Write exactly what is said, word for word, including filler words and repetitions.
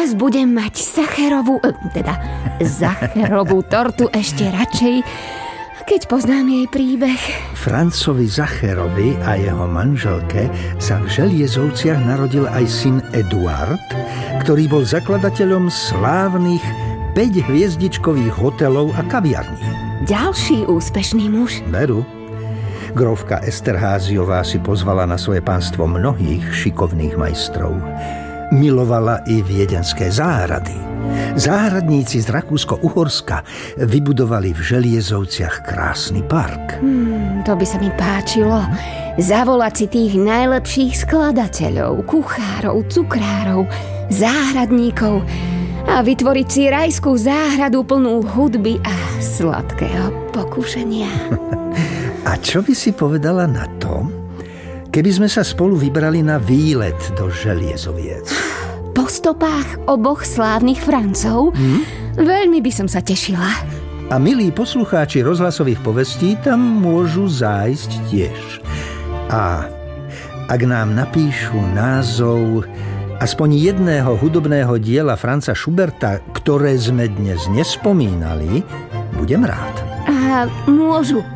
teraz budem mať sacherovú, teda zacherovú tortu ešte radšej, keď poznám jej príbeh. Francovi Zacherovi a jeho manželke sa v Želiezovciach narodil aj syn Eduard, ktorý bol zakladateľom slávnych päťhviezdičkových hotelov a kaviarní. Ďalší úspešný muž. Veru. Grófka Esterháziová si pozvala na svoje pánstvo mnohých šikovných majstrov. Milovala i viedenské záhrady. Záhradníci z Rakúsko-Uhorska vybudovali v Želiezovciach krásny park. Hmm, to by sa mi páčilo. Zavolať si tých najlepších skladateľov, kuchárov, cukrárov, záhradníkov a vytvoriť si rajskú záhradu plnú hudby a sladkého pokušenia. A čo by si povedala na to, keby sme sa spolu vybrali na výlet do Želiezoviec? Po stopách oboch slávnych Francov? Hmm? Veľmi by som sa tešila. A milí poslucháči rozhlasových povestí tam môžu zájsť tiež. A ak nám napíšu názov aspoň jedného hudobného diela Franza Schuberta, ktoré sme dnes nespomínali, budem rád. A môžu